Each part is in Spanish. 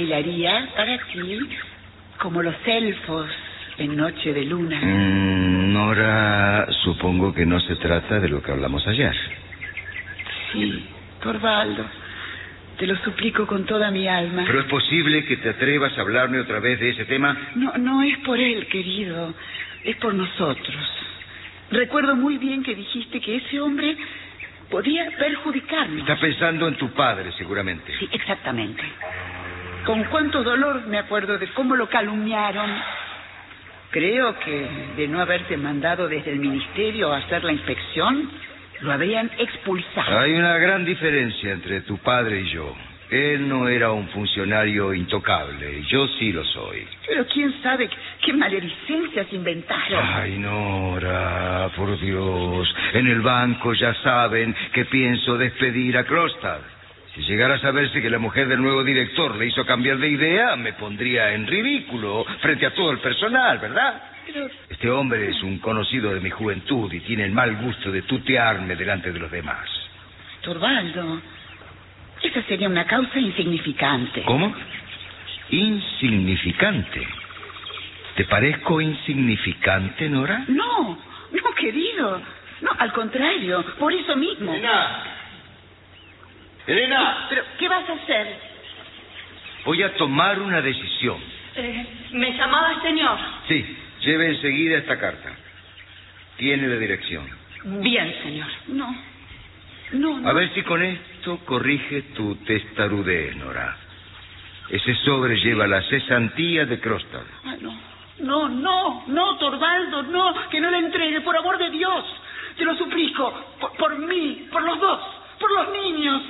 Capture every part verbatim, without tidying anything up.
bailaría para ti como los elfos en Noche de Luna. Mm, Nora, supongo que no se trata de lo que hablamos ayer. Sí, Torvaldo. Te lo suplico con toda mi alma. ¿Pero es posible que te atrevas a hablarme otra vez de ese tema? No, no es por él, querido. Es por nosotros. Recuerdo muy bien que dijiste que ese hombre podía perjudicarnos. Estás pensando en tu padre, seguramente. Sí, exactamente. Con cuánto dolor me acuerdo de cómo lo calumniaron. Creo que de no haberte mandado desde el ministerio a hacer la inspección, lo habrían expulsado. Hay una gran diferencia entre tu padre y yo. Él no era un funcionario intocable, yo sí lo soy. Pero quién sabe qué maledicencias inventaron. Ay, Nora, por Dios. En el banco ya saben que pienso despedir a Krostad. Si llegara a saberse que la mujer del nuevo director le hizo cambiar de idea, me pondría en ridículo frente a todo el personal, ¿verdad? Pero... Este hombre es un conocido de mi juventud y tiene el mal gusto de tutearme delante de los demás. Torvaldo, esa sería una causa insignificante. ¿Cómo? ¿Insignificante? ¿Te parezco insignificante, Nora? No, no, querido. No, al contrario, por eso mismo. ¡Elena! ¡Elena! ¿Pero qué vas a hacer? Voy a tomar una decisión. Eh, ¿Me llamaba, señor? Sí, lleve enseguida esta carta. Tiene la dirección. Bien, señor. No, no, no. A ver si con esto corrige tu testarudez, Nora. Ese sobre lleva la cesantía de Krostad. Ah, no, no, no, no, Torvaldo, no, que no la entregue, por amor de Dios. Te lo suplico, por, por mí, por los dos, por los niños.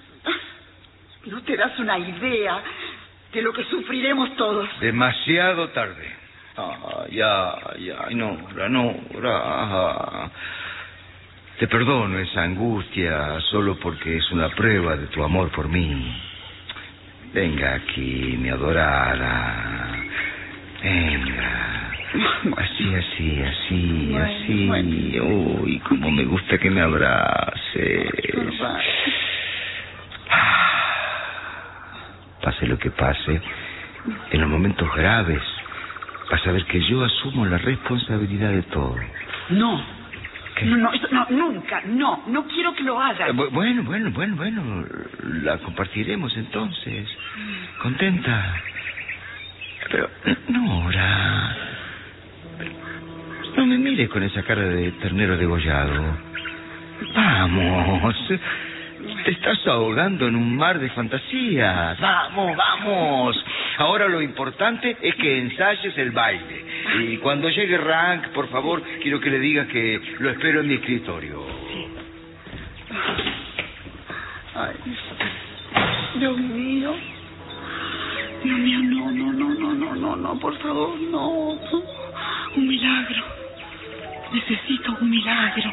No te das una idea de lo que sufriremos todos. Demasiado tarde. Ay, ay, ay, Nora, Nora. Te perdono esa angustia solo porque es una prueba de tu amor por mí. Venga aquí, mi adorada. Venga. Así, así, así, Bueno, así. bueno. Uy, cómo me gusta que me abraces. Pase lo que pase, en los momentos graves, vas a ver que yo asumo la responsabilidad de todo. No. ¿Qué? No, no, eso, no, nunca, no, no quiero que lo hagas. Eh, bu- Bueno, bueno, bueno, bueno, la compartiremos entonces. ¿Contenta? Pero, Nora, no me mires con esa cara de ternero degollado. Vamos, te estás ahogando en un mar de fantasías. Vamos, vamos. Ahora lo importante es que ensayes el baile. Y cuando llegue Rank, por favor, quiero que le digas que lo espero en mi escritorio. Sí. Ay, Dios mío. Dios mío, no, no, no, no, no, no, no, por favor, no. Un milagro. Necesito un milagro.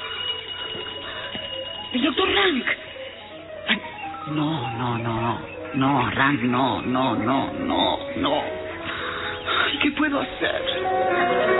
El doctor Rank. Rank. No, no, no. No, Rank, no, no, no, no, no. Ay, ¿qué puedo hacer?